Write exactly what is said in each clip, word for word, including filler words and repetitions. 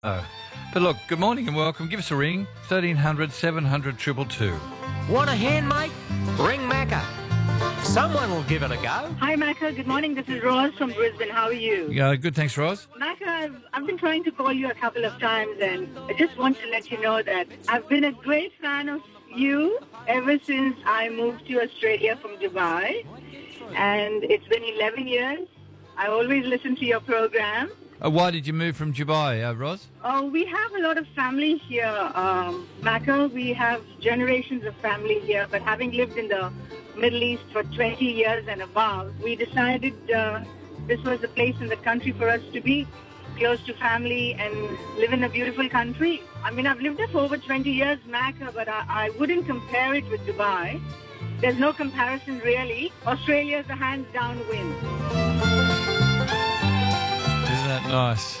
Oh. But look, good morning and welcome. Give us a ring, thirteen hundred, seven hundred, two two two. Want a hand, mate? Ring Macca. Someone will give it a go. Hi, Macca. Good morning. This is Roz from Brisbane. How are you? Yeah, good. Thanks, Roz. Macca, I've, I've been trying to call you a couple of times, and I just want to let you know that I've been a great fan of you ever since I moved to Australia from Dubai. And it's been eleven years. I always listen to your program. Uh, why did you move from Dubai, uh, Roz? Oh, we have a lot of family here, um, Macca. We have generations of family here, but having lived in the Middle East for twenty years and above, we decided uh, this was the place in the country for us to be, close to family and live in a beautiful country. I mean, I've lived there for over twenty years, Macca, but I, I wouldn't compare it with Dubai. There's no comparison, really. Australia's a hands-down win. Isn't that nice?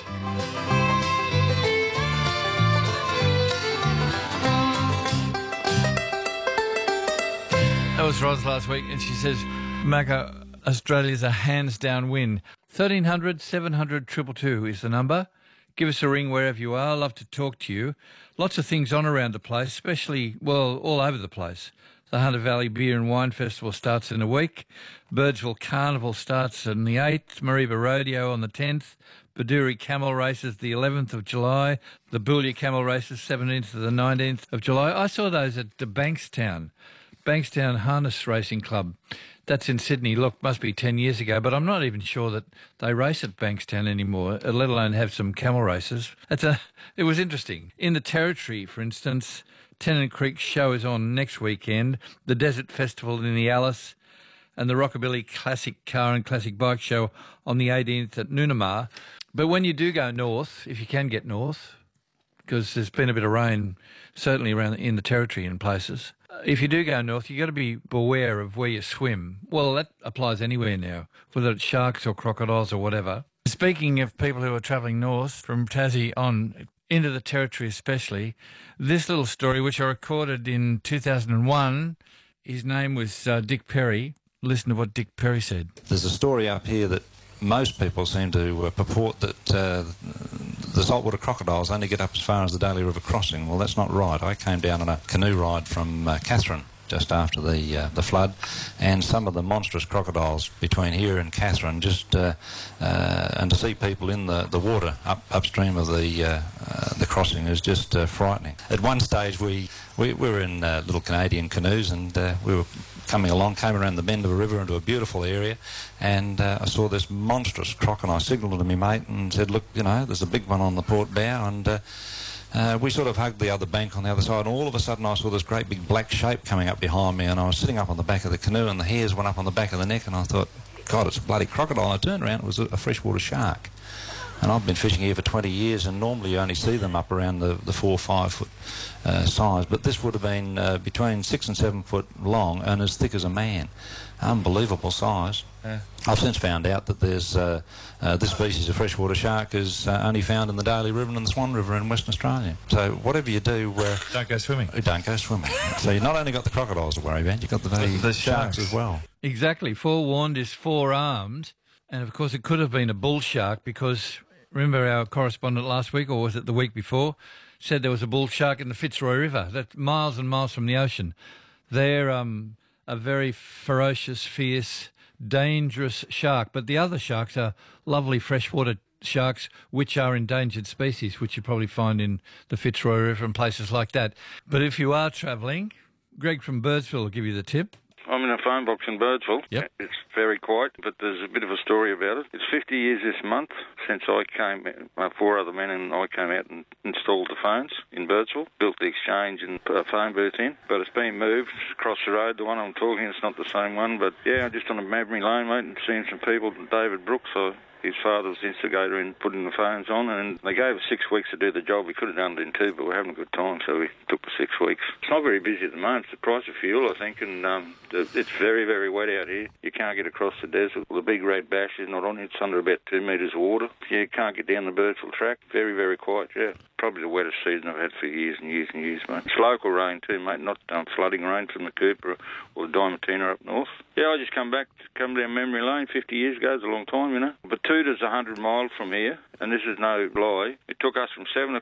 That was Roz last week, and she says, Macca, Australia's a hands-down win. thirteen hundred, seven hundred, two two two is the number. Give us a ring wherever you are. I'd love to talk to you. Lots of things on around the place, especially, well, all over the place. The Hunter Valley Beer and Wine Festival starts in a week. Birdsville Carnival starts on the eighth. Mareeba Rodeo on the tenth. Baduri Camel Races the eleventh of July. The Boulia Camel Races seventeenth to the nineteenth of July. I saw those at the Bankstown, Bankstown Harness Racing Club. That's in Sydney. Look, must be ten years ago, but I'm not even sure that they race at Bankstown anymore, let alone have some camel races. It's a, it was interesting. In the Territory, for instance, Tennant Creek Show is on next weekend, the Desert Festival in the Alice, and the Rockabilly Classic Car and Classic Bike Show on the eighteenth at Noonamar. But when you do go north, if you can get north, because there's been a bit of rain, certainly around in the Territory in places, if you do go north, you've got to be beware of where you swim. Well, that applies anywhere now, whether it's sharks or crocodiles or whatever. Speaking of people who are travelling north from Tassie on into the Territory especially, this little story, which I recorded in two thousand one, his name was uh, Dick Perry. Listen to what Dick Perry said. There's a story up here that most people seem to uh, purport that uh, the saltwater crocodiles only get up as far as the Daly River crossing. Well, that's not right. I came down on a canoe ride from uh, Katherine just after the uh, the flood, and some of the monstrous crocodiles between here and Katherine, just uh, uh, and to see people in the, the water up upstream of the uh, uh, the crossing is just uh, frightening. At one stage we, we, we were in uh, little Canadian canoes, and uh, we were coming along, came around the bend of a river into a beautiful area, and uh, I saw this monstrous croc, and I signalled to my mate and said, look, you know, there's a big one on the port bow, and uh, uh, we sort of hugged the other bank on the other side, and all of a sudden I saw this great big black shape coming up behind me, and I was sitting up on the back of the canoe, and the hairs went up on the back of the neck, and I thought, God, it's a bloody crocodile. And I turned around, it was a, a freshwater shark. And I've been fishing here for twenty years, and normally you only see them up around the, the four or five foot uh, size, but this would have been uh, between six and seven foot long and as thick as a man. Unbelievable size. Yeah. I've since found out that there's uh, uh, this species of freshwater shark is uh, only found in the Daly River and the Swan River in Western Australia. So whatever you do... Uh, don't go swimming. Don't go swimming. So you've not only got the crocodiles to worry about, you've got the, the, the sharks. sharks as well. Exactly. Forewarned is forearmed. And of course it could have been a bull shark because... Remember our correspondent last week, or was it the week before, said there was a bull shark in the Fitzroy River, that's miles and miles from the ocean. They're um, a very ferocious, fierce, dangerous shark. But the other sharks are lovely freshwater sharks, which are endangered species, which you probably find in the Fitzroy River and places like that. But if you are travelling, Greg from Birdsville will give you the tip. I'm in a phone box in Birdsville. Yep. It's very quiet, but there's a bit of a story about it. It's fifty years this month since I came, uh, four other men and I came out and installed the phones in Birdsville, built the exchange and put a phone booth in, but it's been moved across the road. The one I'm talking, it's not the same one, but yeah, just on a Mabry Lane, mate, and seeing some people, David Brooks, I his father was the instigator in putting the phones on, and they gave us six weeks to do the job. We could have done it in two, but we're having a good time, so we took the six weeks. It's not very busy at the moment. It's the price of fuel, I think, and um, it's very, very wet out here. You can't get across the desert. The big red bash is not on. It's under about two metres of water. You can't get down the Birdsville track. Very, very quiet, yeah. probably the wettest season I've had for years and years and years, mate. It's local rain too, mate, not um, flooding rain from the Cooper or the Diamantina up north. Yeah, I just come back, come down memory lane fifty years ago. It's a long time, you know. Batuta's one hundred miles from here, and this is no lie. It took us from seven